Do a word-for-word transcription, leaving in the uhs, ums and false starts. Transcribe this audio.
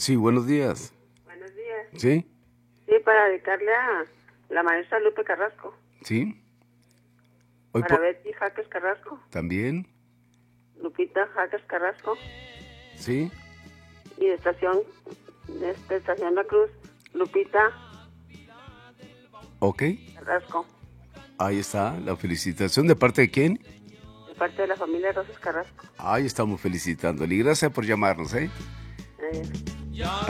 Sí, buenos días. Buenos días. ¿Sí? Sí, para dedicarle a la maestra Lupe Carrasco. ¿Sí? Hoy Para po- Betty Jaques Carrasco. ¿También? Lupita Jaques Carrasco. ¿Sí? Y de estación, de este, estación La Cruz, Lupita Ok. Carrasco. Ahí está la felicitación. ¿De parte de quién? De parte de la familia Rosas Carrasco. Ahí estamos felicitándole. Y gracias por llamarnos, ¿eh? Eh,